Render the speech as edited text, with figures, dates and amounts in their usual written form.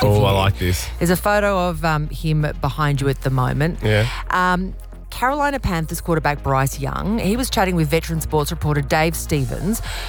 of you. Oh, I like this. There's a photo of him behind you at the moment. Yeah. Carolina Panthers quarterback Bryce Young, he was chatting with veteran sports reporter Dave Stevens